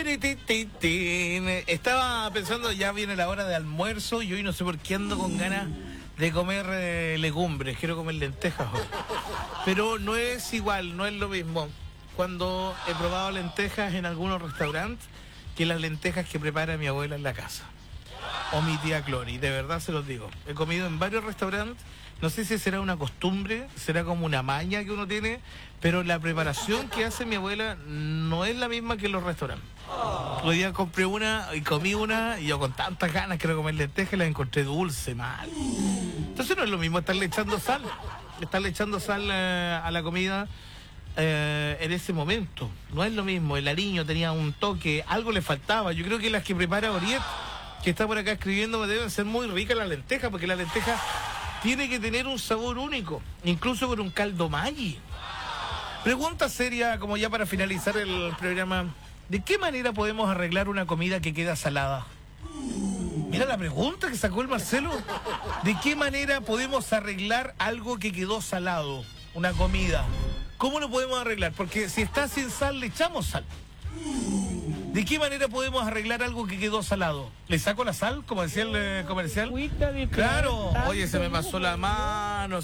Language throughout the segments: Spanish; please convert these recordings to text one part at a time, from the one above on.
Estaba pensando, ya viene la hora de almuerzo y hoy no sé por qué ando con ganas de comer legumbres. Quiero comer lentejas hoy. Pero no es igual, no es lo mismo. Cuando he probado lentejas en algunos restaurantes que las lentejas que prepara mi abuela en la casa. O mi tía Clori, de verdad se los digo. He comido en varios restaurantes, no sé si será una costumbre, será como una maña que uno tiene, pero la preparación que hace mi abuela no es la misma que en los restaurantes. Hoy día compré una y comí una y yo con tantas ganas quiero comer lentejas y las encontré dulce, mal. Entonces no es lo mismo estarle echando sal a la comida en ese momento. No es lo mismo, el aliño tenía un toque, algo le faltaba. Yo creo que las que prepara Oriet, que está por acá escribiendo, deben ser muy ricas las lentejas, porque la lenteja tiene que tener un sabor único, incluso con un caldo Maggi. Pregunta seria, como ya para finalizar el programa, ¿de qué manera podemos arreglar una comida que queda salada? Mira la pregunta que sacó el Marcelo. ¿De qué manera podemos arreglar algo que quedó salado? Una comida. ¿Cómo lo podemos arreglar? Porque si está sin sal, le echamos sal. ¿De qué manera podemos arreglar algo que quedó salado? ¿Le saco la sal, como decía el comercial? Claro. Oye, se me pasó la mano.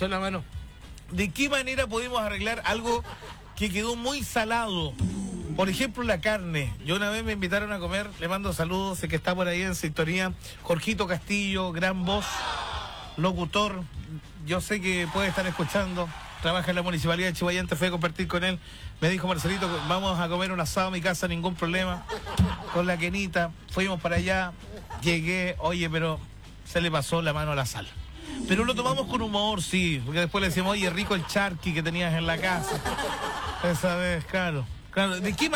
¿De qué manera podemos arreglar algo que quedó muy salado? Por ejemplo, la carne. Yo una vez me invitaron a comer, le mando saludos, sé que está por ahí en sintonía, Jorgito Castillo, gran voz, locutor. Yo sé que puede estar escuchando. Trabaja en la Municipalidad de Chillán, fui a compartir con él. Me dijo, Marcelito, vamos a comer un asado a mi casa, ningún problema. Con la Kenita, fuimos para allá, llegué, oye, pero se le pasó la mano a la sal. Pero lo tomamos con humor, sí, porque después le decimos, oye, rico el charqui que tenías en la casa. Esa vez, claro. ¿De qué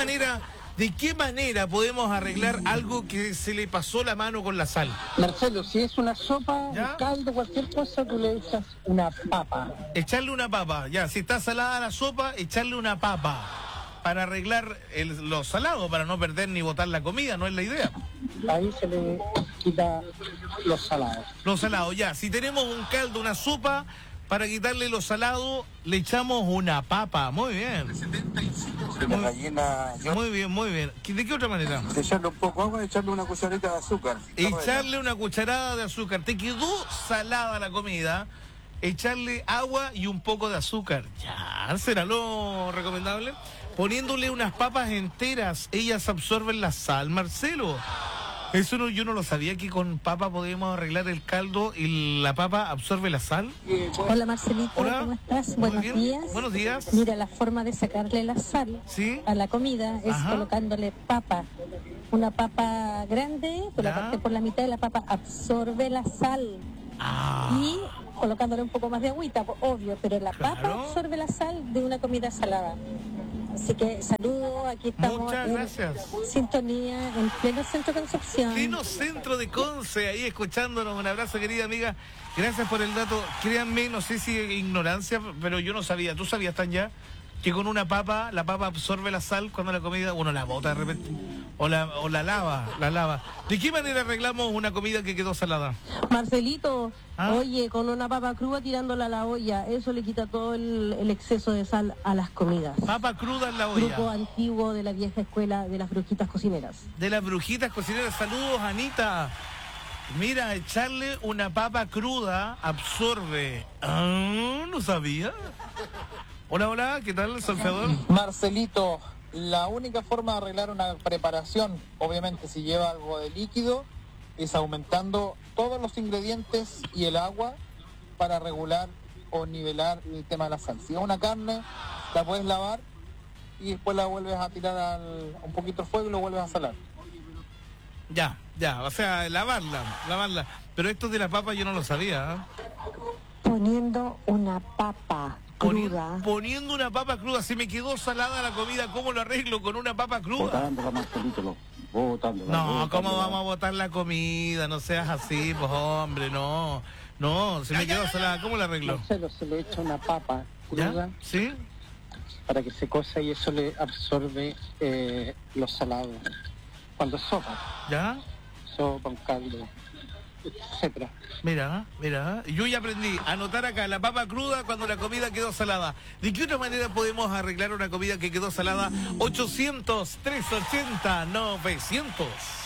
manera podemos arreglar algo que se le pasó la mano con la sal? Marcelo, si es una sopa, ¿ya? Un caldo, cualquier cosa, tú le echas una papa. Echarle una papa, ya. Si está salada la sopa, echarle una papa. Para arreglar lo salado, para no perder ni botar la comida, no es la idea. Ahí se le quita los salados. Los salados, ya. Si tenemos un caldo, una sopa, para quitarle lo salado, le echamos una papa. Muy bien. La gallina... Muy bien. ¿De qué otra manera? Echarle un poco de agua y echarle una cucharadita de azúcar. Echarle una cucharada de azúcar. Te quedó salada la comida. Echarle agua y un poco de azúcar. Ya, ¿será lo recomendable? Poniéndole unas papas enteras, ellas absorben la sal, Marcelo. Eso no, yo no lo sabía, que con papa podíamos arreglar el caldo y la papa absorbe la sal. Hola Marcelito, Hola. ¿Cómo estás? Muy Buenos bien. días. Buenos días. Mira, la forma de sacarle la sal ¿Sí? a la comida es Ajá. colocándole papa. Una papa grande, tú la Ya. partes por la mitad y la papa absorbe la sal. Y colocándole un poco más de agüita, obvio, pero la Claro. papa absorbe la sal de una comida salada. Así que saludos, aquí estamos Muchas en gracias. sintonía en pleno centro de Concepción. Pleno centro de Conce, ahí escuchándonos. Un abrazo, querida amiga. Gracias por el dato. Créanme, no sé si ignorancia, pero yo no sabía. ¿Tú sabías, Tanya, que con una papa, la papa absorbe la sal cuando la comida uno la bota de repente? O la lava. ¿De qué manera arreglamos una comida que quedó salada? Marcelito, ¿Ah? oye, con una papa cruda tirándola a la olla, eso le quita todo el exceso de sal a las comidas. Papa cruda en la Grupo olla. antiguo de la vieja escuela de las brujitas cocineras. De las brujitas cocineras. Saludos, Anita. Mira, echarle una papa cruda absorbe. Ah, no sabía. Hola, ¿qué tal, Salvador? Marcelito, la única forma de arreglar una preparación, obviamente si lleva algo de líquido, es aumentando todos los ingredientes y el agua para regular o nivelar el tema de la sal. Si es una carne, la puedes lavar y después la vuelves a tirar a un poquito de fuego y lo vuelves a salar. Ya, o sea, lavarla. Pero esto de la papa yo no lo sabía, ¿eh? Poniendo una papa cruda. Poniendo una papa cruda. Se me quedó salada la comida, ¿cómo lo arreglo con una papa cruda? Botándola, Marcelito, botándola. No, ¿cómo vamos a botar la comida? No seas así, pues hombre, no. No, se me quedó salada, ¿cómo la arreglo? Marcelo, se le echa una papa cruda ¿Ya? ¿Sí? para que se cosa y eso le absorbe los salados. Cuando es sopa, ¿Ya? un caldo. etcétera. Mira, yo ya aprendí a anotar acá la papa cruda cuando la comida quedó salada. ¿De qué otra manera podemos arreglar una comida que quedó salada? 800-380-900.